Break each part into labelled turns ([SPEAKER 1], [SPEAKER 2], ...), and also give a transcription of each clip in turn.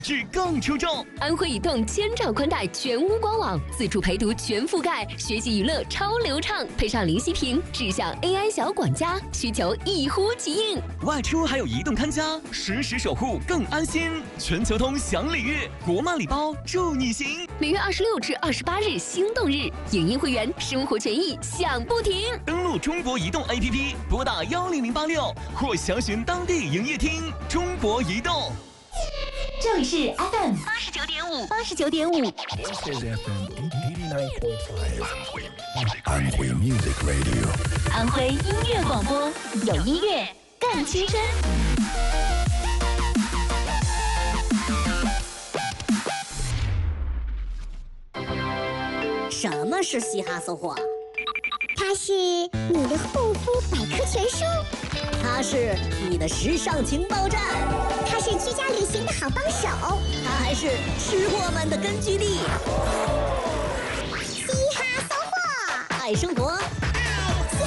[SPEAKER 1] 质更出众。
[SPEAKER 2] 安徽移动千兆宽带全屋官网，自主陪读全覆盖，学习娱乐超流畅，配上林息屏智享 AI 小管家，需求一呼即应。
[SPEAKER 1] 外出还有移动看家，实时守护更安心。全球通享礼遇，国漫礼包祝你行。
[SPEAKER 2] 每月26至28日心动日，影音会员生活权益享不停。
[SPEAKER 1] 登录中国移动 APP， 拨打10086或详询当地营业厅。中国移动。
[SPEAKER 2] 这里是 FM 89.5，89.5。
[SPEAKER 3] This is FM 89.5。安徽 Music Radio。
[SPEAKER 2] 安徽音乐广播，有音乐更青春。
[SPEAKER 4] 什么是嘻哈搜货？
[SPEAKER 5] 它是你的护肤百科全书，
[SPEAKER 4] 它是你的时尚情报站，
[SPEAKER 5] 它是居家旅行的好帮手，
[SPEAKER 4] 它还是吃货们的根据地。
[SPEAKER 5] 嘻哈搜货，
[SPEAKER 4] 爱生活，
[SPEAKER 5] 爱嘻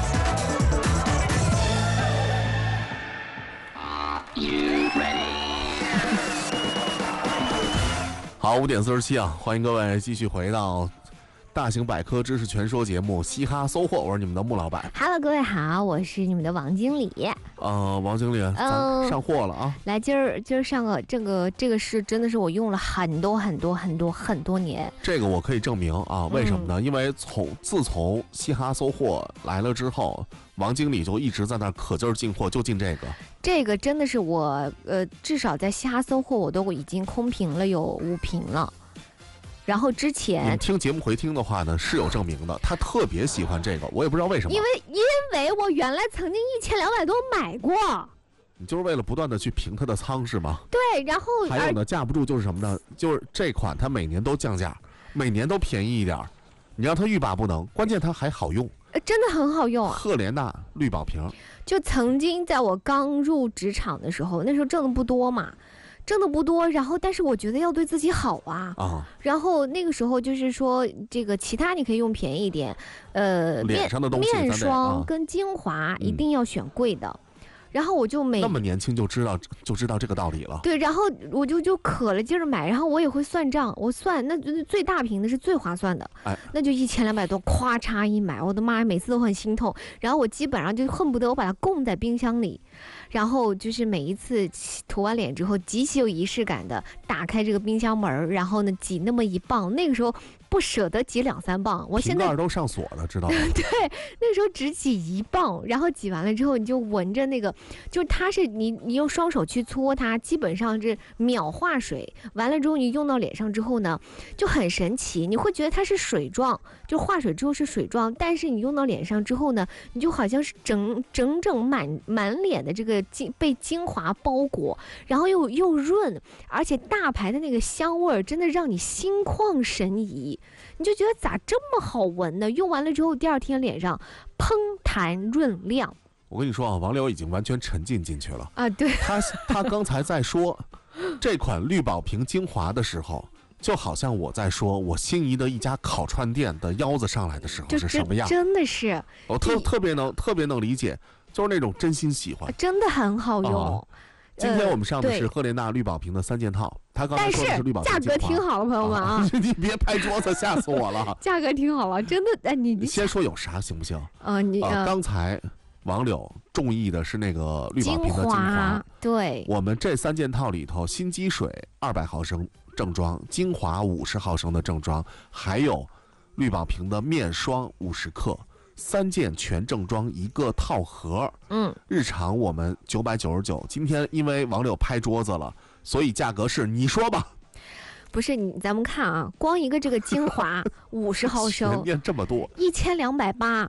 [SPEAKER 6] 哈。好，5点47啊，欢迎各位继续回到大型百科知识全说节目《嘻哈搜货》，我是你们的穆老板。
[SPEAKER 7] Hello， 各位好，我是你们的王经理。
[SPEAKER 6] 王经理，咱上货了啊！
[SPEAKER 7] 来，今儿上个这个是真的是我用了很多年。这
[SPEAKER 6] 个我可以证明啊，为什么呢？因为自从嘻哈搜货来了之后，王经理就一直在那可劲儿进货，就进这个。
[SPEAKER 7] 这个真的是我至少在嘻哈搜货我都已经空瓶了有5瓶了。然后之前
[SPEAKER 6] 你听节目回听的话呢，是有证明的，他特别喜欢这个，我也不知道为什么。
[SPEAKER 7] 因为我原来曾经1200多买过。
[SPEAKER 6] 你就是为了不断的去评它的仓是吗？
[SPEAKER 7] 对，然后
[SPEAKER 6] 还有呢，架不住就是什么呢？就是这款它每年都降价，每年都便宜一点，你让它欲罢不能，关键它还好用。
[SPEAKER 7] 真的很好用啊！
[SPEAKER 6] 赫莲娜绿宝瓶，
[SPEAKER 7] 就曾经在我刚入职场的时候，那时候挣的不多嘛。然后但是我觉得要对自己好啊。然后那个时候就是说，这个其他你可以用便宜一点，
[SPEAKER 6] 脸上的东西
[SPEAKER 7] 面霜跟精华一定要选贵的。然后我就
[SPEAKER 6] 那么年轻就知道这个道理了。
[SPEAKER 7] 对，然后我就可了劲儿买，然后我也会算账，我算那最大瓶的是最划算的，那就1200多，咵嚓一买，我的妈呀，每次都很心痛。然后我基本上就恨不得我把它供在冰箱里，然后就是每一次涂完脸之后，极其有仪式感的打开这个冰箱门，然后呢挤那么1磅，那个时候不舍得挤2-3磅，我现在
[SPEAKER 6] 瓶盖都上锁了，知道吗？
[SPEAKER 7] 对，那时候只挤1磅，然后挤完了之后，你就闻着那个，就是它是你用双手去搓它，基本上是秒化水。完了之后，你用到脸上之后呢，就很神奇，你会觉得它是水状，就化水之后是水状，但是你用到脸上之后呢，你就好像是整满脸的这个被精华包裹，然后又润，而且大牌的那个香味儿真的让你心旷神怡。你就觉得咋这么好闻呢？用完了之后，第2天脸上嘭弹润亮。
[SPEAKER 6] 我跟你说啊，王柳已经完全沉浸进去了
[SPEAKER 7] 啊！对，
[SPEAKER 6] 他刚才在说这款绿宝瓶精华的时候，就好像我在说我心仪的一家烤串店的腰子上来的时候是什么样。
[SPEAKER 7] 真的是，
[SPEAKER 6] 我特别能理解，就是那种真心喜欢，
[SPEAKER 7] 真的很好用。
[SPEAKER 6] 今天我们上的是赫莲娜绿宝瓶的3件套，他刚才说的是绿宝瓶
[SPEAKER 7] 价格挺好了，朋友们啊！
[SPEAKER 6] 你别拍桌子，吓死我了。
[SPEAKER 7] 价格挺好了，真的。哎，你
[SPEAKER 6] 先说有啥行不行？刚才王柳中意的是那个绿宝瓶的精华，
[SPEAKER 7] 对。
[SPEAKER 6] 我们这3件套里头，新积水200毫升正装，精华50毫升的正装，还有绿宝瓶的面霜50克。3件全正装一个套盒，日常我们999，今天因为王柳拍桌子了，所以价格是你说吧。
[SPEAKER 7] 不是咱们看啊，光一个这个精华50毫升，
[SPEAKER 6] 念这么多
[SPEAKER 7] ，1280，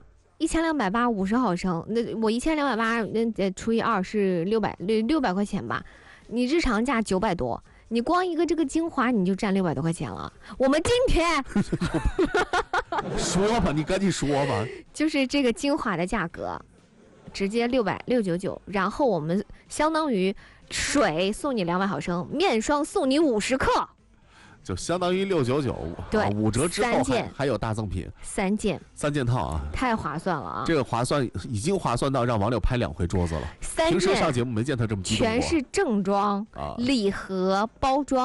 [SPEAKER 7] 50毫升，那我1280，那除以2是600块钱吧，你日常价900多。你光一个这个精华你就占600多块钱了。我们今天
[SPEAKER 6] 说吧，你赶紧说吧。
[SPEAKER 7] 就是这个精华的价格，直接699，然后我们相当于水送你200毫升，面霜送你50克。
[SPEAKER 6] 就相当于699，
[SPEAKER 7] 对
[SPEAKER 6] ，5折之后
[SPEAKER 7] 3件
[SPEAKER 6] 还有大赠品
[SPEAKER 7] ，3件
[SPEAKER 6] ，3件套啊，
[SPEAKER 7] 太划算了啊！
[SPEAKER 6] 这个划算已经划算到让王六拍2回桌子了。
[SPEAKER 7] 3
[SPEAKER 6] 平时上
[SPEAKER 7] 件
[SPEAKER 6] 节目没见他这么激动过，
[SPEAKER 7] 全是正装、
[SPEAKER 6] 啊
[SPEAKER 7] 礼盒、包装。